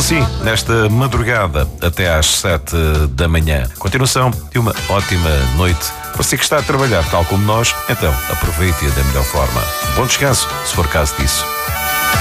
assim, nesta madrugada até às 7 da manhã. Continuação de uma ótima noite. Você que está a trabalhar tal como nós, então aproveite-a da melhor forma. Bom descanso, se for caso disso.